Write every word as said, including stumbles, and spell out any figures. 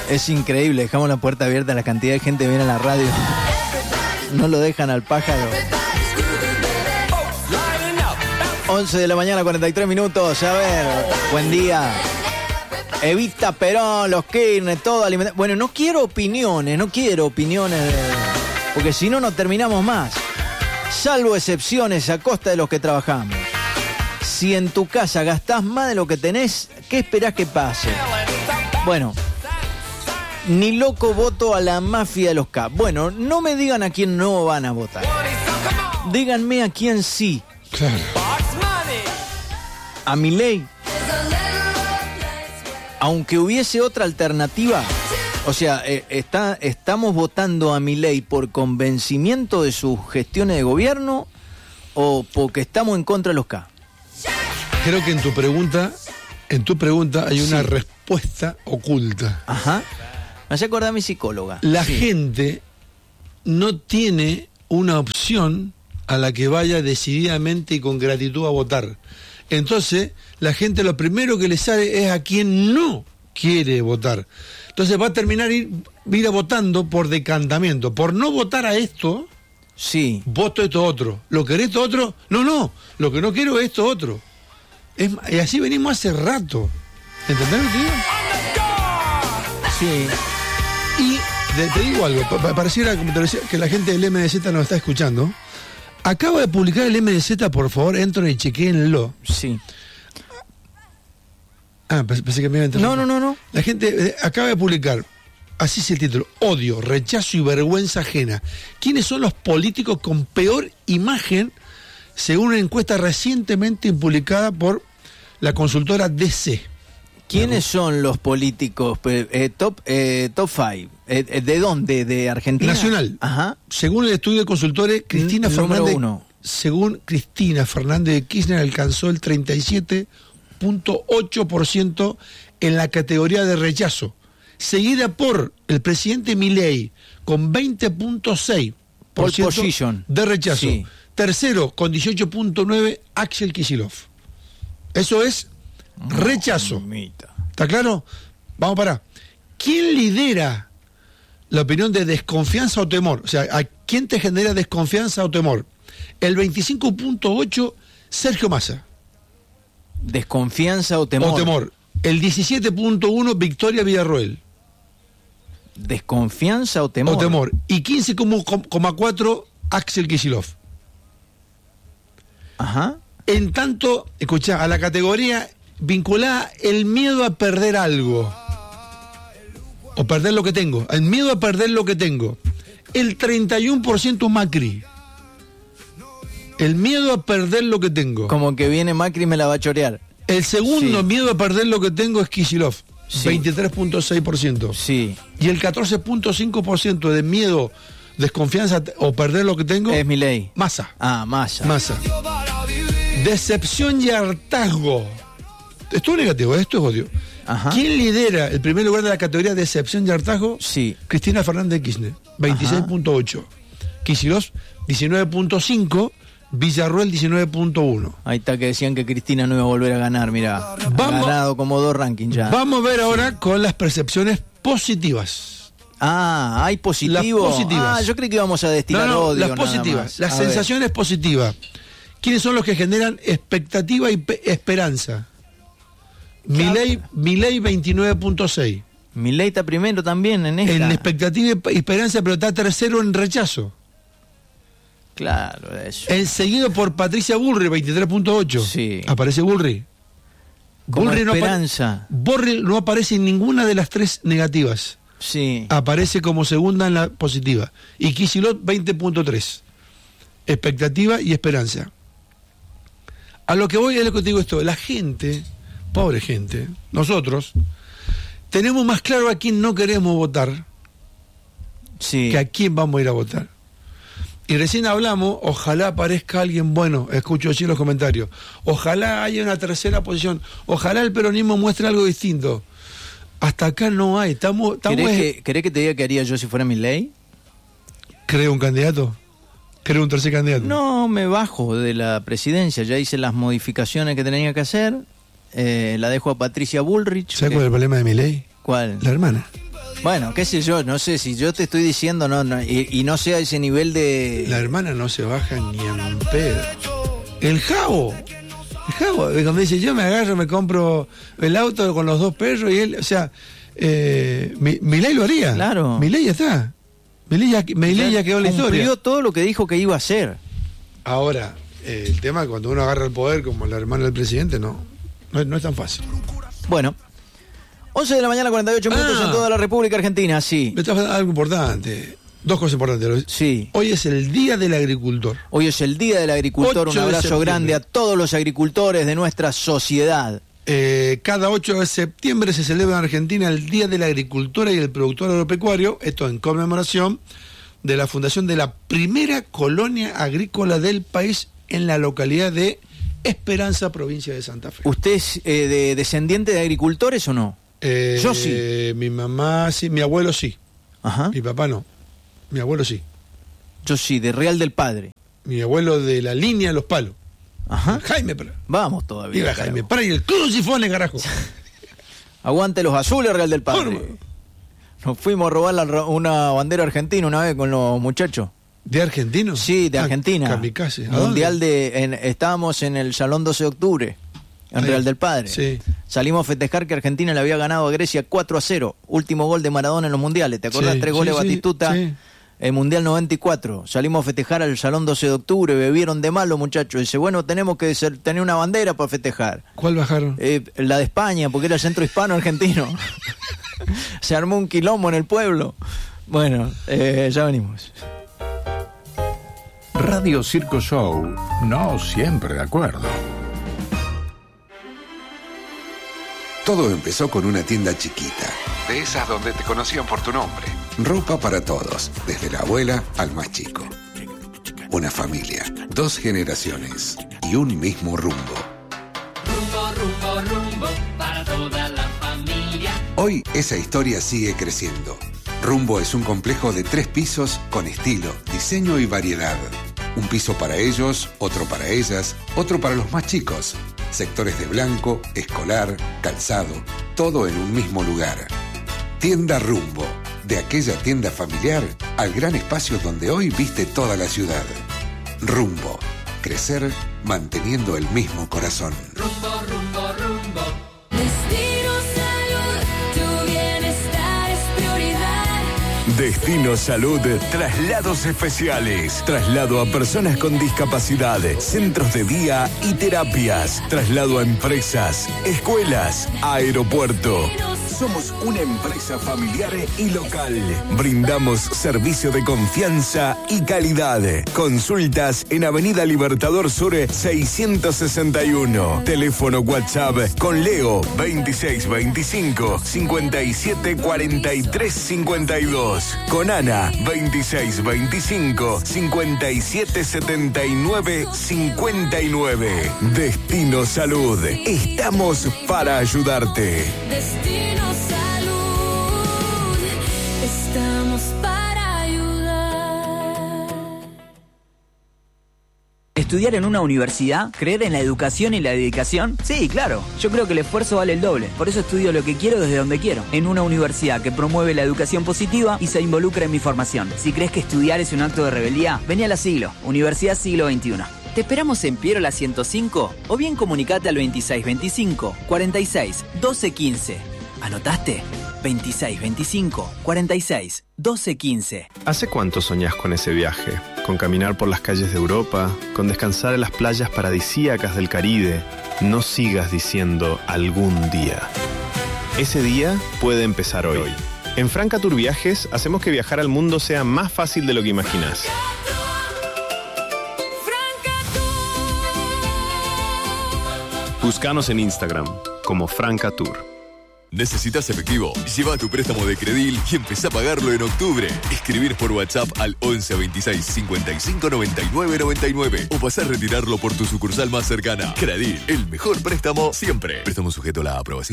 Es increíble, dejamos la puerta abierta, la cantidad de gente viene a la radio. No lo dejan al pájaro. once de la mañana, cuarenta y tres minutos. A ver, buen día. Evita Perón, los Kirchner, todo alimentado. Bueno, no quiero opiniones, no quiero opiniones, porque si no, no terminamos más. Salvo excepciones a costa de los que trabajamos. Si en tu casa gastás más de lo que tenés, ¿qué esperás que pase? Bueno, ni loco voto a la mafia de los K. Bueno, no me digan a quién no van a votar. Díganme a quién sí. Claro. A Milei. Aunque hubiese otra alternativa, o sea, eh, está, ¿estamos votando a Milei por convencimiento de sus gestiones de gobierno o porque estamos en contra de los K? Creo que en tu pregunta, en tu pregunta hay una Sí. respuesta oculta. Ajá. Me hace acordar a mi psicóloga. La Sí. gente no tiene una opción a la que vaya decididamente y con gratitud a votar. Entonces, la gente lo primero que le sale es a quien no quiere votar. Entonces va a terminar ir, ir votando por decantamiento. Por no votar a esto, Sí. voto esto otro. ¿Lo querés esto otro? No, no. Lo que no quiero es esto otro. Es, y así venimos hace rato. ¿Entendés lo que digo? Sí. Y te, te digo algo, pa- pa- pareciera como te decía, que la gente del M D Z nos está escuchando. Acaba de publicar el M D Z, por favor, entren y chequéenlo. Sí. Ah, pensé, pensé que me iba a entrar. No, no, no, no. La gente eh, acaba de publicar, así es el título, odio, rechazo y vergüenza ajena. ¿Quiénes son los políticos con peor imagen, según una encuesta recientemente publicada por la consultora D C? ¿Quiénes son los políticos eh, eh, top eh, top five? Eh, eh, ¿De dónde? ¿De Argentina? Nacional. Ajá. Según el estudio de consultores, Cristina N- número Fernández, uno. según Cristina Fernández de Kirchner, alcanzó el treinta y siete punto ocho por ciento en la categoría de rechazo, seguida por el presidente Milei con veinte punto seis por Pole ciento position. de rechazo. Sí. Tercero, con dieciocho punto nueve, Axel Kicillof. Eso es rechazo. Mamita. ¿Está claro? Vamos para. ¿Quién lidera la opinión de desconfianza o temor? O sea, ¿a quién te genera desconfianza o temor? El veinticinco punto ocho, Sergio Massa. Desconfianza o temor. O temor. El diecisiete punto uno, Victoria Villarroel. Desconfianza o temor. O temor. Y quince coma cuatro, Axel Kicillof. Ajá. En tanto, escuchá, a la categoría vinculada el miedo a perder algo. O perder lo que tengo. El miedo a perder lo que tengo. El treinta y uno por ciento Macri. El miedo a perder lo que tengo. Como que viene Macri y me la va a chorear. El segundo Sí. miedo a perder lo que tengo es Kicillof. Sí. veintitrés punto seis por ciento. Sí. Y el catorce punto cinco por ciento de miedo, desconfianza o perder lo que tengo, Es Milei. Massa. Ah, Massa. Massa. Decepción y hartazgo. Esto es negativo, esto es odio. Ajá. ¿Quién lidera el primer lugar de la categoría de decepción y hartazgo? Sí. Cristina Fernández de Kirchner, veintiséis punto ocho. Kicillof, diecinueve punto cinco. Villarroel, diecinueve punto uno. Ahí está que decían que Cristina no iba a volver a ganar, mira. Ha Vamos- ganado como dos rankings ya. Vamos a ver ahora con las percepciones positivas. Ah, hay positivo. Las positivas. Ah, yo creí que íbamos a destilar No, no, odio. las nada positivas, más. las A ver. sensaciones positivas. ¿Quiénes son los que generan expectativa y pe- esperanza? Milei, Milei veintinueve punto seis. Milei está primero también en esta. En expectativa y pe- esperanza, pero está tercero en rechazo. Claro, eso. En seguido por Patricia Bullrich, veintitrés punto ocho. Sí. Aparece Bullrich. Como Bullrich no, apa- esperanza. Bullrich no aparece en ninguna de las tres negativas. Sí. Aparece como segunda en la positiva. Y Kicillof veinte punto tres. Expectativa y esperanza. A lo que voy es lo que te digo esto. La gente, pobre gente, nosotros, tenemos más claro a quién no queremos votar Sí. que a quién vamos a ir a votar. Y recién hablamos, ojalá aparezca alguien bueno, escucho así los comentarios. Ojalá haya una tercera posición. Ojalá el peronismo muestre algo distinto. Hasta acá no hay. Estamos, estamos ¿Querés que, ¿Querés que te diga qué haría yo si fuera Milei? ¿Creo un candidato? ¿Creo un tercer candidato? No, me bajo de la presidencia. Ya hice las modificaciones que tenía que hacer. Eh, la dejo a Patricia Bullrich. ¿Sabes que- cuál es el problema de Milei? ¿Cuál? La hermana. Bueno, qué sé yo, no sé si yo te estoy diciendo no, no y, y no sé a ese nivel de... La hermana no se baja ni en pedo. El Javo. El Javo, cuando dice, yo me agarro, me compro el auto con los dos perros y él, o sea, eh, mi, Milei lo haría. Claro. Milei ya está. Milei ya, Milei ya quedó en la historia. Cumplió todo lo que dijo que iba a hacer. Ahora, eh, el tema es cuando uno agarra el poder como la hermana del presidente, no, no, no es tan fácil. Bueno, once de la mañana, cuarenta y ocho minutos Ah. en toda la República Argentina, sí. Me está faltando algo importante. Dos cosas importantes. Sí. Hoy es el Día del Agricultor. Hoy es el Día del Agricultor. Un ocho de abrazo septiembre. grande a todos los agricultores de nuestra sociedad. Eh, cada ocho de septiembre se celebra en Argentina el Día de la Agricultura y el Productor Agropecuario, esto en conmemoración de la fundación de la primera colonia agrícola del país en la localidad de Esperanza, provincia de Santa Fe. ¿Usted es eh, de, descendiente de agricultores o no? Eh, Yo sí. eh, mi mamá sí, mi abuelo sí, Ajá. mi papá no, mi abuelo sí. Yo sí, de Real del Padre. Mi abuelo de la línea de los palos. Ajá. Jaime, para. Vamos todavía. Diga carajo. Jaime, para y el crucifone, carajo. Aguante los azules, Real del Padre. Bueno. Nos fuimos a robar la- una bandera argentina una vez con los muchachos. ¿De argentino? Sí, de Ah, Argentina. kamikaze. ¿A Mundial dónde? de... en- estábamos en el Salón doce de octubre, en Ahí. Real del Padre. Sí. Salimos a festejar que Argentina le había ganado a Grecia cuatro a cero. Último gol de Maradona en los mundiales. ¿Te acordás? Sí, Tres goles sí, sí, Batistuta. sí. El Mundial noventa y cuatro. Salimos a festejar al Salón doce de octubre. Bebieron de mal los muchachos. Dice, bueno, tenemos que ser- tener una bandera para festejar. ¿Cuál bajaron? Eh, la de España, porque era el centro hispano argentino. Se armó un quilombo en el pueblo. Bueno, eh, ya venimos. Radio Circo Show, no siempre de acuerdo. Todo empezó con una tienda chiquita. De esas donde te conocían por tu nombre. Ropa para todos, desde la abuela al más chico. Una familia, dos generaciones y un mismo rumbo. Rumbo, rumbo, rumbo, para toda la familia. Hoy esa historia sigue creciendo. Rumbo es un complejo de tres pisos con estilo, diseño y variedad. Un piso para ellos, otro para ellas, otro para los más chicos. Sectores de blanco, escolar, calzado, todo en un mismo lugar. Tienda Rumbo, de aquella tienda familiar al gran espacio donde hoy viste toda la ciudad. Rumbo, crecer manteniendo el mismo corazón. Rumbo, rumbo, rumbo. Destino Salud, tu bienestar es prioridad. Destino Salud, traslados especiales, traslado a personas con discapacidad, centros de día y terapias, traslado a empresas, escuelas, aeropuerto. Somos una empresa familiar y local. Brindamos servicio de confianza y calidad. Consultas en Avenida Libertador Sur seiscientos sesenta y uno. Teléfono WhatsApp con Leo veintiséis veinticinco cincuenta y siete cuarenta y tres cincuenta y dos. Con Ana veintiséis veinticinco cincuenta y siete setenta y nueve cincuenta y nueve. Destino Salud. Estamos para ayudarte. Destino Salud, estamos para ayudar. ¿Estudiar en una universidad? ¿Creer en la educación y la dedicación? Sí, claro. Yo creo que el esfuerzo vale el doble. Por eso estudio lo que quiero desde donde quiero. En una universidad que promueve la educación positiva y se involucra en mi formación. Si crees que estudiar es un acto de rebeldía, vení a la Siglo, Universidad Siglo veintiuno. Te esperamos en Piero la ciento cinco o bien comunicate al veintiséis veinticinco cuarenta y seis doce quince. ¿Anotaste? veintiséis veinticinco cuarenta y seis doce quince. ¿Hace cuánto soñás con ese viaje? Con caminar por las calles de Europa, con descansar en las playas paradisíacas del Caribe. No sigas diciendo algún día. Ese día puede empezar hoy. En Franca Tour Viajes hacemos que viajar al mundo sea más fácil de lo que imaginás. Búscanos en Instagram como Franca Tour. ¿Necesitas efectivo? Lleva tu préstamo de Credil y empezá a pagarlo en octubre. Escribir por WhatsApp al once veintiséis cincuenta y cinco noventa y nueve noventa y nueve o pasar a retirarlo por tu sucursal más cercana. Credil, el mejor préstamo siempre. Préstamo sujeto a la aprobación